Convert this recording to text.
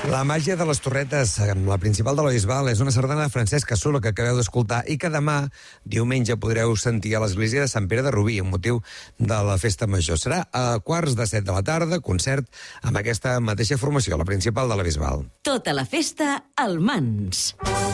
La màgia de les Torretes, la principal de la Bisbal, és una sardana de Francesc Cassola que acabeu d'escoltar i que demà, diumenge, podreu sentir a l'església de Sant Pere de Rubí, amb motiu de la festa major. Serà a 7:15 de la tarda, concert amb aquesta mateixa formació, la principal de la Bisbal. Tota la festa al Mans.